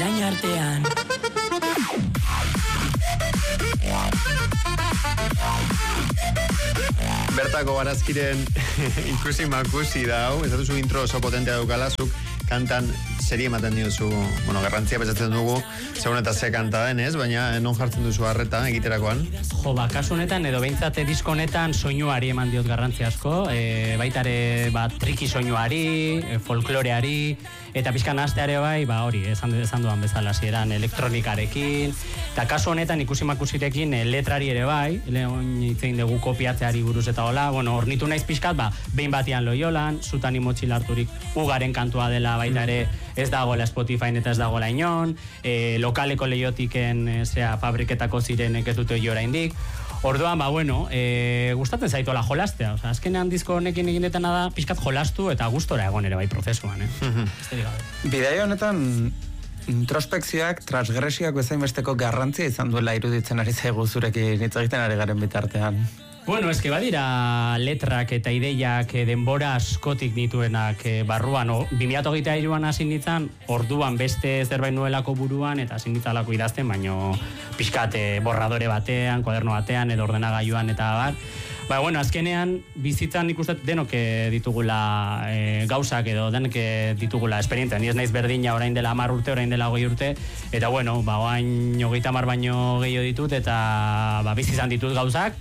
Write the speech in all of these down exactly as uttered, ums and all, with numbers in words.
Orain artean. Bertako barazkiren ikusi makusi da hau, ez duzu intro oso potentea dukalazuk, kantan seri ematen diozu, bueno, garrantzia pentsatzen dugu, segun eta ze kanta denez, baina non jartzen duzu harreta egiterakoan? Jo, ba, kasu honetan, edo behintzate disko honetan soinuari eman diot garrantzia asko, e, baitare, ba, triki soinuari, e, folkloreari, eta pixkan asteare bai, ba, hori, esan, esan duan bezala, zieran elektronikarekin, eta kasu honetan ikusi makusirekin e, letrari ere bai, lehon itzein dugu kopiatzeari buruz eta hola, bueno, ornitu naiz pixkat, ba, behin batian Loiolan, zutani motxil harturik ugaren kantua dela baita ere ez dagoela Spotify eta ez dagoela inon, e, lokaleko leiotiken e, zera, fabriketako zirenek ez dute jo oraindik. Orduan, ba, bueno, e, gustatzen zaitola jolastea, oza, azkenean disko honekin egin detena da, pixkat jolastu eta gustora egon ere bai prozesuan, eh? Bidai honetan, introspekzioak, transgresioak bezain besteko garrantzia izan duela iruditzen ari zaigu zurekin hitz egiten ari garen bitartean. Bueno, eske badira letrak eta ideiak denbora askotik dituenak barruan, o, bi mila hogeita hiruan hasi nintzen, orduan beste zerbait nuelako buruan, eta hasi nintzalako idazten, baino pixkat borradore batean, kuaderno batean, edo ordenagailuan eta bar. Ba, bueno, azkenean bizitzan ikustet denok ditugula e, gauzak edo denok ditugula esperientzia. Ni ez naiz berdina orain dela hamar urte, orain dela hogei urte, eta bueno, ba, orain hogeita hamar baino gehiago ditut, eta ba, bizi izan ditut gauzak,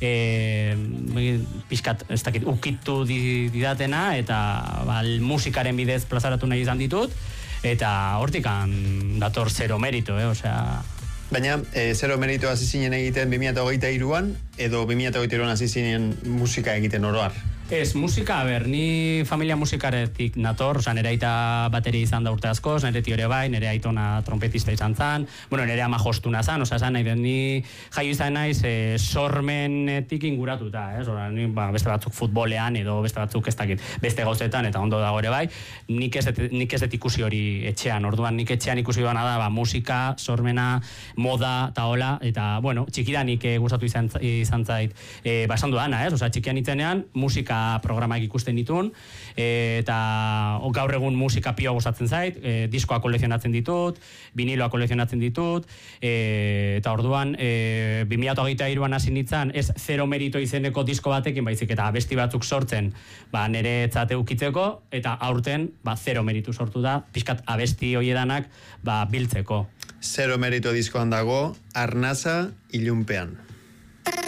e, pixkat, ez dakit, ukitu didatena, eta ba, musikaren bidez plazaratu nahi izan ditut, eta hortikan dator zero merito, eh, osea... Baina, e, zero merito hasi zinen egiten bi mila hogeita hiruan, edo bi mila hogeita hiruan hasi zinen musika egiten oroar? Ez, musika, ber, ni familia musikaretik nator, oza, nire aita bateria izan da urte askoz, nire tio ere bai, nire aitona trompetista izan zan, bueno, nire ama jostuna zan, oza, zan nahi den, ni jaio izan naiz e, sormenetik inguratuta, ez, ora, ni, ba, beste batzuk futbolean, edo beste batzuk ez dakit, beste gauzetan, eta ondo dago ere bai, nik ez dut ikusi hori etxean, orduan nik etxean ikusi duana da, ba, musika, sormena, moda, eta hola, eta, bueno, txikidanik e, gustatu izan, izan zait, e, ba, esan duana, ez, oza, txikian itzenean, musika programak ikusten ditun, e, eta o, gaur egun musika pioa gustatzen zait, e, diskoa kolekzionatzen ditut, viniloa kolekzionatzen ditut, e, eta orduan, e, bi mila hogeita hiruan hasi nintzen, ez zero merito izeneko disko batekin, baizik eta abesti batzuk sortzen, ba, nire etzate ukitzeko, eta aurten, ba, zero meritu sortu da, pixkat abesti hoiedanak, ba, biltzeko. Zero merito diskoan dago, Arnasa ilunpean.